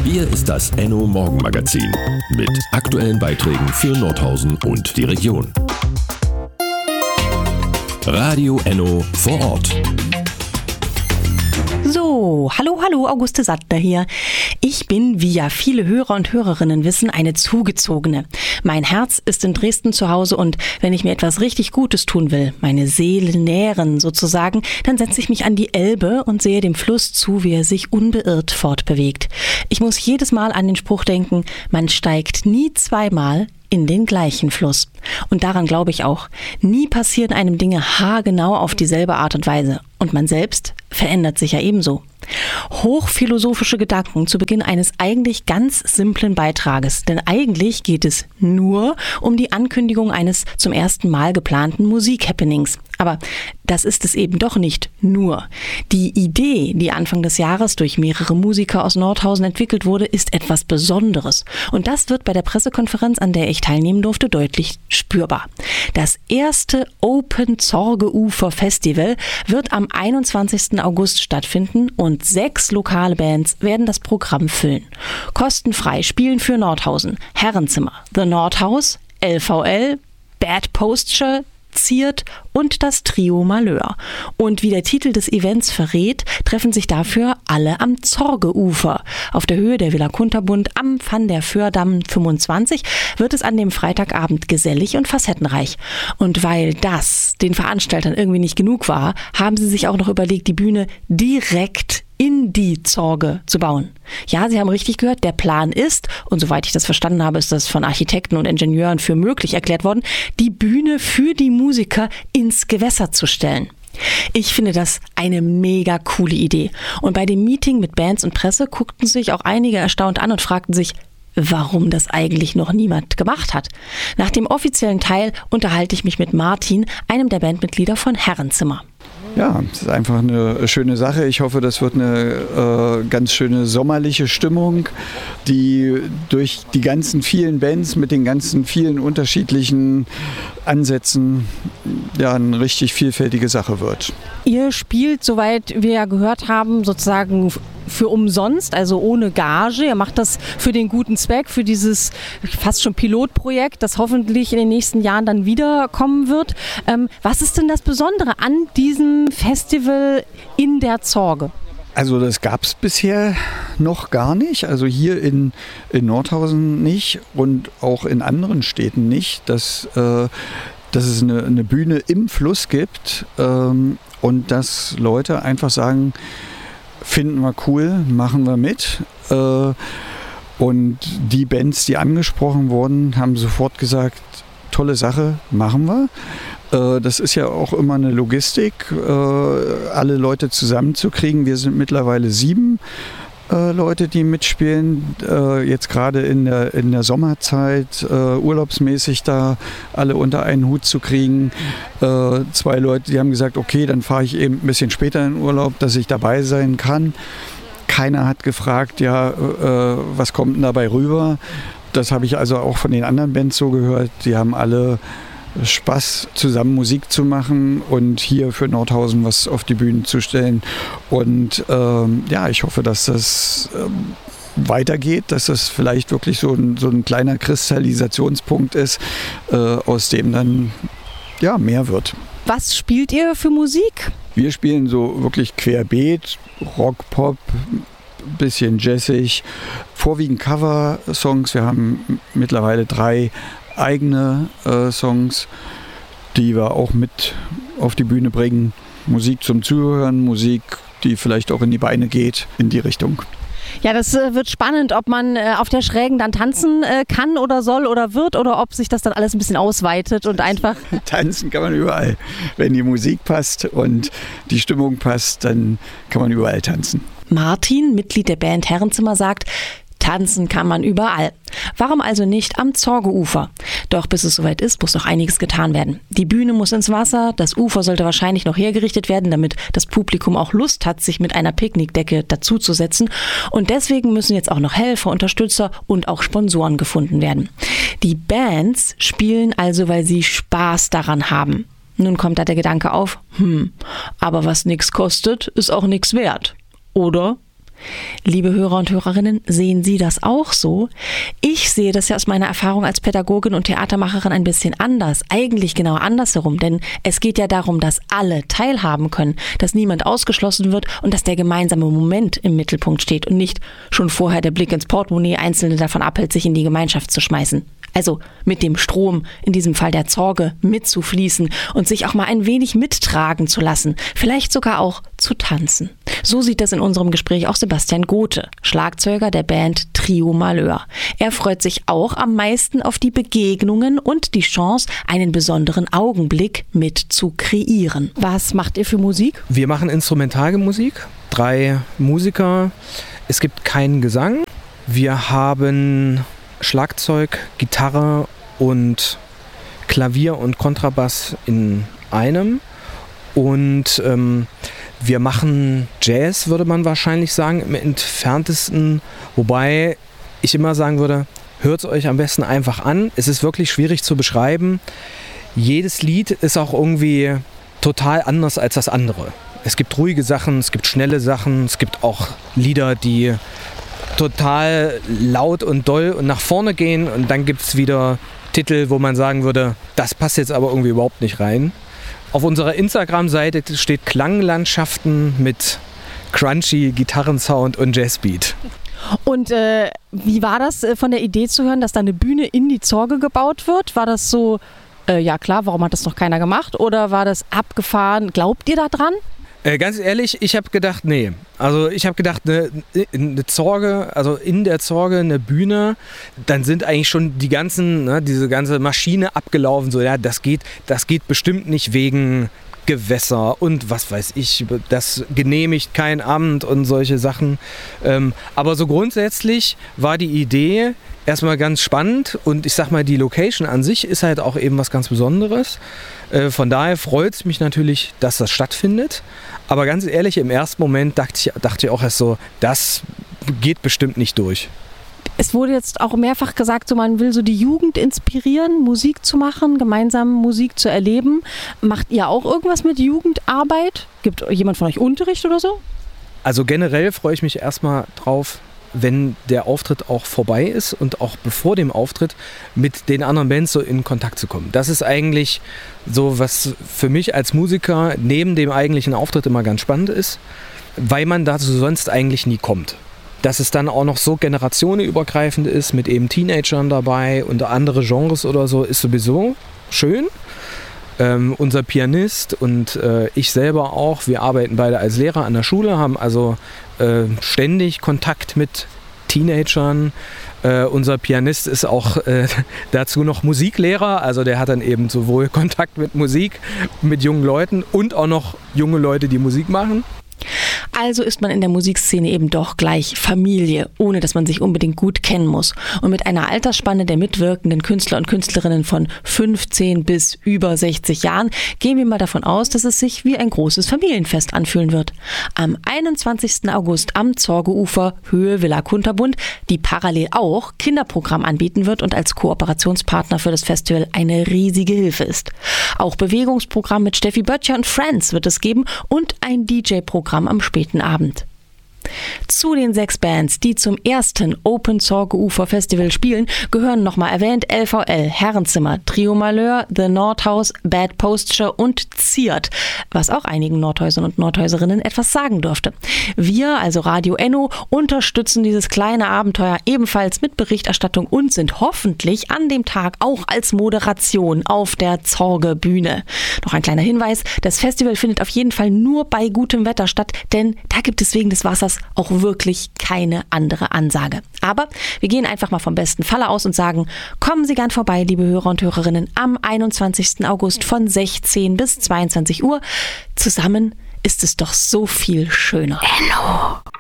Hier ist das Enno Morgenmagazin mit aktuellen Beiträgen für Nordhausen und die Region. Radio Enno vor Ort. So, hallo, Auguste Sattler hier. Ich bin, wie ja viele Hörer und Hörerinnen wissen, eine Zugezogene. Mein Herz ist in Dresden zu Hause und wenn ich mir etwas richtig Gutes tun will, meine Seele nähren sozusagen, dann setze ich mich an die Elbe und sehe dem Fluss zu, wie er sich unbeirrt fortbewegt. Ich muss jedes Mal an den Spruch denken, man steigt nie zweimal in den gleichen Fluss. Und daran glaube ich auch. Nie passieren einem Dinge haargenau auf dieselbe Art und Weise. Und man selbst verändert sich ja ebenso. Hochphilosophische Gedanken zu Beginn eines eigentlich ganz simplen Beitrages. Denn eigentlich geht es nur um die Ankündigung eines zum ersten Mal geplanten Musikhappenings. Aber das ist es eben doch nicht nur. Die Idee, die Anfang des Jahres durch mehrere Musiker aus Nordhausen entwickelt wurde, ist etwas Besonderes. Und das wird bei der Pressekonferenz, an der ich teilnehmen durfte, deutlich spürbar. Das erste Open Zorgeufer Festival wird am 21. August stattfinden und 6 lokale Bands werden das Programm füllen. Kostenfrei spielen für Nordhausen Herrenzimmer, The Nordhaus, LVL, Bad Posture, Ziert und das Trio Malheur. Und wie der Titel des Events verrät, treffen sich dafür alle am Zorgeufer. Auf der Höhe der Villa Kunterbund am Van der Föhrdamm 25 wird es an dem Freitagabend gesellig und facettenreich. Und weil das den Veranstaltern irgendwie nicht genug war, haben sie sich auch noch überlegt, die Bühne direkt in die Zorge zu bauen. Ja, Sie haben richtig gehört, der Plan ist, und soweit ich das verstanden habe, ist das von Architekten und Ingenieuren für möglich erklärt worden, die Bühne für die Musiker ins Gewässer zu stellen. Ich finde das eine mega coole Idee. Und bei dem Meeting mit Bands und Presse guckten sich auch einige erstaunt an und fragten sich, warum das eigentlich noch niemand gemacht hat. Nach dem offiziellen Teil unterhalte ich mich mit Martin, einem der Bandmitglieder von Herrenzimmer. Ja, es ist einfach eine schöne Sache. Ich hoffe, das wird eine ganz schöne sommerliche Stimmung, die durch die ganzen vielen Bands mit den ganzen vielen unterschiedlichen Ansätzen ja eine richtig vielfältige Sache wird. Ihr spielt, soweit wir ja gehört haben, sozusagen für umsonst, also ohne Gage. Ihr macht das für den guten Zweck, für dieses fast schon Pilotprojekt, das hoffentlich in den nächsten Jahren dann wiederkommen wird. Was ist denn das Besondere an diesem Festival in der Zorge? Also das gab es bisher noch gar nicht, also hier in Nordhausen nicht und auch in anderen Städten nicht, dass es eine Bühne im Fluss gibt und dass Leute einfach sagen, finden wir cool, machen wir mit. Und die Bands, die angesprochen wurden, haben sofort gesagt, tolle Sache, machen wir. Das ist ja auch immer eine Logistik, alle Leute zusammenzukriegen. Wir sind mittlerweile 7 Leute, die mitspielen, jetzt gerade in der Sommerzeit, urlaubsmäßig da alle unter einen Hut zu kriegen. 2 Leute, die haben gesagt, okay, dann fahre ich eben ein bisschen später in Urlaub, dass ich dabei sein kann. Keiner hat gefragt, ja, was kommt denn dabei rüber? Das habe ich also auch von den anderen Bands so gehört. Die haben alle Spaß, zusammen Musik zu machen und hier für Nordhausen was auf die Bühne zu stellen. Und ich hoffe, dass das weitergeht, dass das vielleicht wirklich so ein kleiner Kristallisationspunkt ist, aus dem dann mehr wird. Was spielt ihr für Musik? Wir spielen so wirklich querbeet, Rock, Pop, bisschen jazzig, vorwiegend Cover-Songs. Wir haben mittlerweile 3 eigene Songs, die wir auch mit auf die Bühne bringen. Musik zum Zuhören, Musik, die vielleicht auch in die Beine geht, in die Richtung. Ja, das wird spannend, ob man auf der Schrägen dann tanzen kann oder soll oder wird oder ob sich das dann alles ein bisschen ausweitet und einfach... Tanzen kann man überall. Wenn die Musik passt und die Stimmung passt, dann kann man überall tanzen. Martin, Mitglied der Band Herrenzimmer, sagt, tanzen kann man überall. Warum also nicht am Zorgeufer? Doch bis es soweit ist, muss noch einiges getan werden. Die Bühne muss ins Wasser, das Ufer sollte wahrscheinlich noch hergerichtet werden, damit das Publikum auch Lust hat, sich mit einer Picknickdecke dazuzusetzen. Und deswegen müssen jetzt auch noch Helfer, Unterstützer und auch Sponsoren gefunden werden. Die Bands spielen also, weil sie Spaß daran haben. Nun kommt da der Gedanke auf, aber was nichts kostet, ist auch nichts wert. Oder? Liebe Hörer und Hörerinnen, sehen Sie das auch so? Ich sehe das ja aus meiner Erfahrung als Pädagogin und Theatermacherin ein bisschen anders. Eigentlich genau andersherum, denn es geht ja darum, dass alle teilhaben können, dass niemand ausgeschlossen wird und dass der gemeinsame Moment im Mittelpunkt steht und nicht schon vorher der Blick ins Portemonnaie Einzelne davon abhält, sich in die Gemeinschaft zu schmeißen. Also mit dem Strom, in diesem Fall der Zorge, mitzufließen und sich auch mal ein wenig mittragen zu lassen, vielleicht sogar auch zu tanzen. So sieht das in unserem Gespräch auch Sebastian Gothe, Schlagzeuger der Band Trio Malheur. Er freut sich auch am meisten auf die Begegnungen und die Chance, einen besonderen Augenblick mit zu kreieren. Was macht ihr für Musik? Wir machen Instrumentalmusik, 3 Musiker. Es gibt keinen Gesang. Wir haben Schlagzeug, Gitarre und Klavier und Kontrabass in einem. Und wir machen Jazz, würde man wahrscheinlich sagen, im entferntesten. Wobei ich immer sagen würde, hört es euch am besten einfach an. Es ist wirklich schwierig zu beschreiben. Jedes Lied ist auch irgendwie total anders als das andere. Es gibt ruhige Sachen, es gibt schnelle Sachen, es gibt auch Lieder, die total laut und doll und nach vorne gehen. Und dann gibt es wieder Titel, wo man sagen würde, das passt jetzt aber irgendwie überhaupt nicht rein. Auf unserer Instagram-Seite steht Klanglandschaften mit crunchy Gitarrensound und Jazzbeat. Und wie war das von der Idee zu hören, dass da eine Bühne in die Zorge gebaut wird? War das so, ja klar, warum hat das noch keiner gemacht? Oder war das abgefahren? Glaubt ihr da dran? Ganz ehrlich, ich habe gedacht, nee. Also ich habe gedacht, eine Zorge, also in der Zorge eine Bühne, dann sind eigentlich schon die ganzen, diese ganze Maschine abgelaufen. So, ja, das geht bestimmt nicht wegen Gewässer und was weiß ich, das genehmigt kein Amt und solche Sachen. Aber so grundsätzlich war die Idee erstmal ganz spannend und ich sag mal, die Location an sich ist halt auch eben was ganz Besonderes. Von daher freut es mich natürlich, dass das stattfindet. Aber ganz ehrlich, im ersten Moment dachte ich auch erst so, das geht bestimmt nicht durch. Es wurde jetzt auch mehrfach gesagt, so man will so die Jugend inspirieren, Musik zu machen, gemeinsam Musik zu erleben. Macht ihr auch irgendwas mit Jugendarbeit? Gibt jemand von euch Unterricht oder so? Also generell freue ich mich erstmal drauf, wenn der Auftritt auch vorbei ist und auch bevor dem Auftritt mit den anderen Bands so in Kontakt zu kommen. Das ist eigentlich so, was für mich als Musiker neben dem eigentlichen Auftritt immer ganz spannend ist, weil man dazu sonst eigentlich nie kommt. Dass es dann auch noch so generationenübergreifend ist, mit eben Teenagern dabei und andere Genres oder so, ist sowieso schön. Unser Pianist und ich selber auch, wir arbeiten beide als Lehrer an der Schule, haben also ständig Kontakt mit Teenagern. Unser Pianist ist auch dazu noch Musiklehrer, also der hat dann eben sowohl Kontakt mit Musik, mit jungen Leuten und auch noch junge Leute, die Musik machen. Also ist man in der Musikszene eben doch gleich Familie, ohne dass man sich unbedingt gut kennen muss. Und mit einer Altersspanne der mitwirkenden Künstler und Künstlerinnen von 15 bis über 60 Jahren gehen wir mal davon aus, dass es sich wie ein großes Familienfest anfühlen wird. Am 21. August am Zorgeufer Höhe Villa Kunterbund, die parallel auch Kinderprogramm anbieten wird und als Kooperationspartner für das Festival eine riesige Hilfe ist. Auch Bewegungsprogramm mit Steffi Böttcher und Friends wird es geben und ein DJ-Programm am späten Abend. Zu den 6 Bands, die zum ersten Open Zorgeufer Festival spielen, gehören nochmal erwähnt LVL, Herrenzimmer, Trio Malheur, The Nordhaus, Bad Posture und Ziert, was auch einigen Nordhäusern und Nordhäuserinnen etwas sagen dürfte. Wir, also Radio Enno, unterstützen dieses kleine Abenteuer ebenfalls mit Berichterstattung und sind hoffentlich an dem Tag auch als Moderation auf der Zorge-Bühne. Noch ein kleiner Hinweis, das Festival findet auf jeden Fall nur bei gutem Wetter statt, denn da gibt es wegen des Wassers auch wirklich keine andere Ansage. Aber wir gehen einfach mal vom besten Falle aus und sagen, kommen Sie gern vorbei, liebe Hörer und Hörerinnen, am 21. August von 16 bis 22 Uhr. Zusammen ist es doch so viel schöner. Hello.